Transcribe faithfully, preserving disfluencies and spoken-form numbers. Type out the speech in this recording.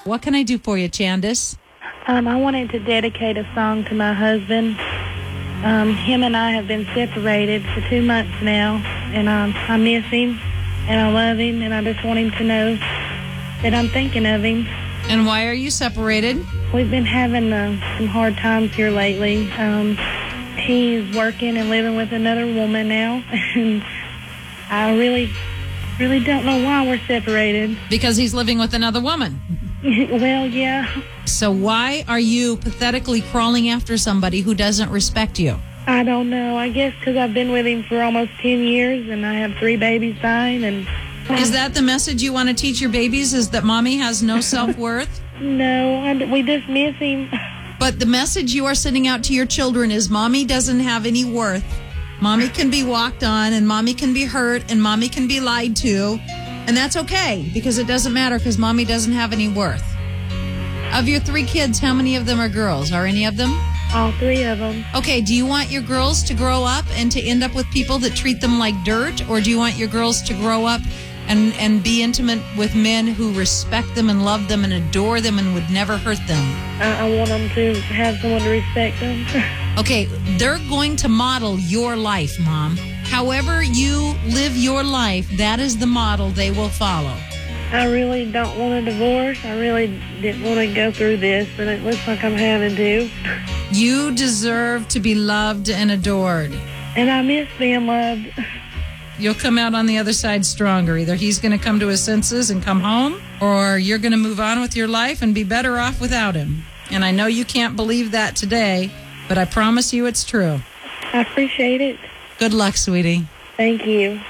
What can I do for you, Candace? Um, I wanted to dedicate a song to my husband. Um, him and I have been separated for two months now, and um, I miss him, and I love him, and I just want him to know that I'm thinking of him. And why are you separated? We've been having uh, some hard times here lately. Um, he's working and living with another woman now, and I really, really don't know why we're separated. Because he's living with another woman. Well, yeah. So why are you pathetically crawling after somebody who doesn't respect you? I don't know. I guess because I've been with him for almost ten years, and I have three babies dying. And is that the message you want to teach your babies, is that mommy has no self-worth? No, I, we just miss him. But the message you are sending out to your children is mommy doesn't have any worth. Mommy can be walked on, and mommy can be hurt, and mommy can be lied to. And that's okay, because it doesn't matter, because mommy doesn't have any worth. Of your three kids, how many of them are girls? Are any of them? All three of them. Okay, do you want your girls to grow up and to end up with people that treat them like dirt? Or do you want your girls to grow up and, and be intimate with men who respect them and love them and adore them and would never hurt them? I, I want them to have someone to respect them. Okay, they're going to model your life, Mom. However you live your life, that is the model they will follow. I really don't want a divorce. I really didn't want to go through this, but it looks like I'm having to. You deserve to be loved and adored. And I miss being loved. You'll come out on the other side stronger. Either he's going to come to his senses and come home, or you're going to move on with your life and be better off without him. And I know you can't believe that today, but I promise you it's true. I appreciate it. Good luck, sweetie. Thank you.